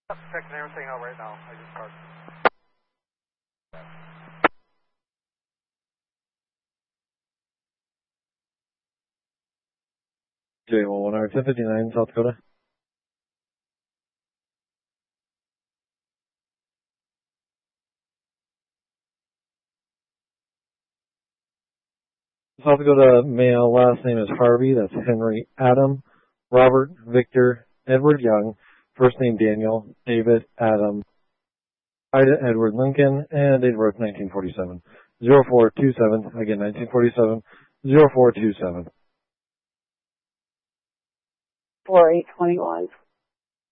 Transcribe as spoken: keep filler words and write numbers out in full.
Checking everything out right now. I just started. J one R ten fifty-nine, South Dakota. South Dakota male, last name is Harvey, that's Henry Adam, Robert Victor Edward Young, first name Daniel, David Adam, Ida Edward Lincoln, and date of birth nineteen forty-seven. zero four two seven, again nineteen forty-seven, zero four two seven. four eight twenty-one.